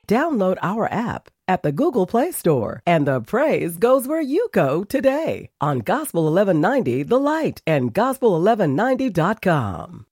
Download our app at the Google Play Store, and the praise goes where you go today on Gospel 1190 The Light and Gospel1190.com.